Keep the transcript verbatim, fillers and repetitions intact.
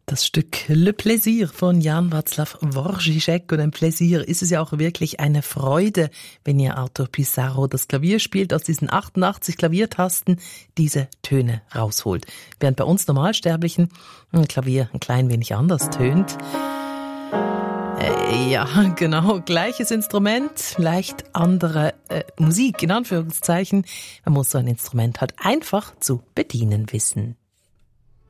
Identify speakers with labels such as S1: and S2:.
S1: Das Stück Le Plaisir von Jan Václav Dvořák. Und ein Plaisir ist es ja auch wirklich eine Freude, wenn ihr Arthur Pizarro das Klavier spielt, aus diesen achtundachtzig Klaviertasten diese Töne rausholt. Während bei uns Normalsterblichen ein Klavier ein klein wenig anders tönt. Äh, ja, genau, gleiches Instrument, leicht andere äh, Musik, in Anführungszeichen. Man muss so ein Instrument halt einfach zu bedienen wissen.